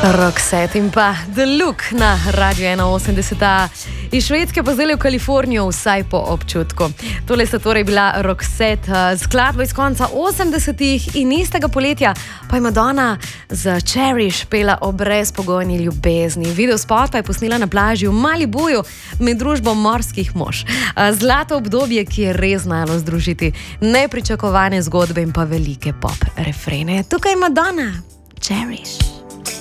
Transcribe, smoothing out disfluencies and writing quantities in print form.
Roxette in pa The Look na Radio 81 iz Švedske pa zdaj v Kalifornijo, vsaj po občutku. Tole sta torej bila Roxette, skladba iz konca 80-ih in istega poletja pa je Madonna z Cherish pela o brezpogojni ljubezni. Videospot pa je posnela na plaži v Malibuju med družbo morskih mož. Zlato obdobje, ki je res znalo združiti nepričakovane zgodbe in pa velike pop refrene. Tukaj je Madonna, Cherish.